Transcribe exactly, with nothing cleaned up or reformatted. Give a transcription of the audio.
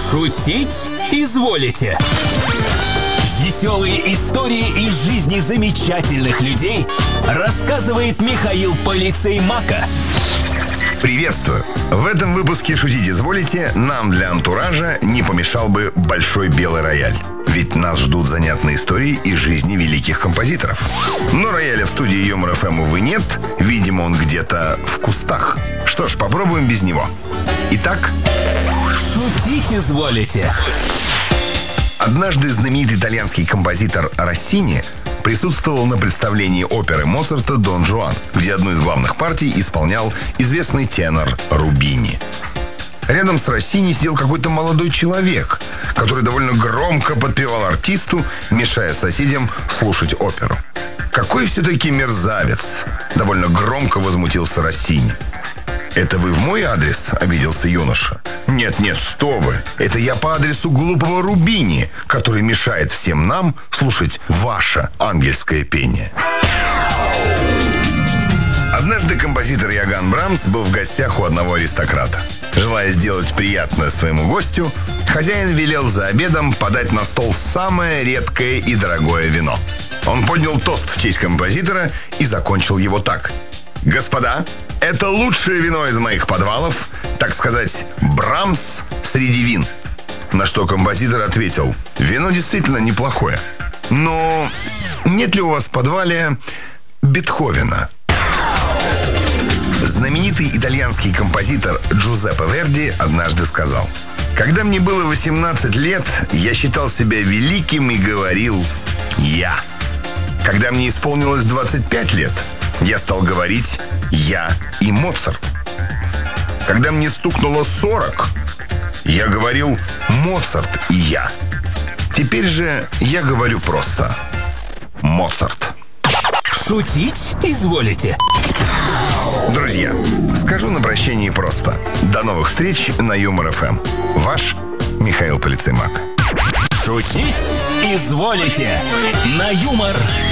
Шутить изволите. Веселые истории из жизни замечательных людей рассказывает Михаил Полицей Мака. Приветствую! В этом выпуске «Шутить изволите» нам для антуража не помешал бы большой белый рояль. Ведь нас ждут занятные истории из жизни великих композиторов. Но рояля в студии Юмор эф эм, увы, нет. Видимо, он где-то в кустах. Что ж, попробуем без него. Итак... Шутить изволите. Однажды знаменитый итальянский композитор Россини присутствовал на представлении оперы Моцарта «Дон Жуан», где одну из главных партий исполнял известный тенор Рубини. Рядом с Россини сидел какой-то молодой человек, который довольно громко подпевал артисту, мешая соседям слушать оперу. «Какой все-таки мерзавец!» — довольно громко возмутился Россини. «Это вы в мой адрес?» — обиделся юноша. «Нет-нет, что вы! Это я по адресу глупого Рубини, который мешает всем нам слушать ваше ангельское пение». Однажды композитор Иоганн Брамс был в гостях у одного аристократа. Желая сделать приятное своему гостю, хозяин велел за обедом подать на стол самое редкое и дорогое вино. Он поднял тост в честь композитора и закончил его так: «Господа, это лучшее вино из моих подвалов, так сказать, Брамс среди вин». На что композитор ответил: «Вино действительно неплохое, но нет ли у вас в подвале Бетховена?» Знаменитый итальянский композитор Джузеппе Верди однажды сказал: «Когда мне было восемнадцать лет, я считал себя великим и говорил «я». Когда мне исполнилось двадцать пять лет, я стал говорить «я и Моцарт». Когда мне стукнуло сорок, я говорил «Моцарт и я». Теперь же я говорю просто «Моцарт». Шутить изволите. Друзья, скажу на прощение просто: до новых встреч на Юмор эф эм. Ваш Михаил Полицей Мак. Шутить изволите на Юмор